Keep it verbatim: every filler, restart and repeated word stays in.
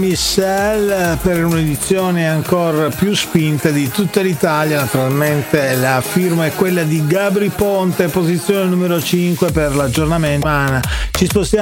Michel per un'edizione ancora più spinta di tutta l'Italia. Naturalmente la firma è quella di Gabry Ponte, posizione numero cinque per l'aggiornamento. Ci spostiamo